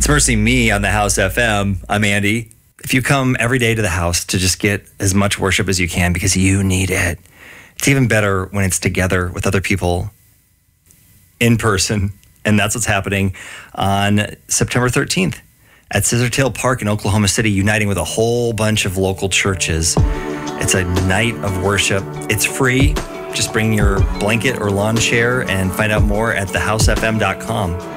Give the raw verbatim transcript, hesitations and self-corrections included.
It's Mercy Me on the House F M. I'm Andy. If you come every day to the house to just get as much worship as you can because you need it, it's even better when it's together with other people in person. And that's what's happening on September thirteenth at Scissortail Park in Oklahoma City, uniting with a whole bunch of local churches. It's a night of worship. It's free. Just bring your blanket or lawn chair and find out more at the house f m dot com.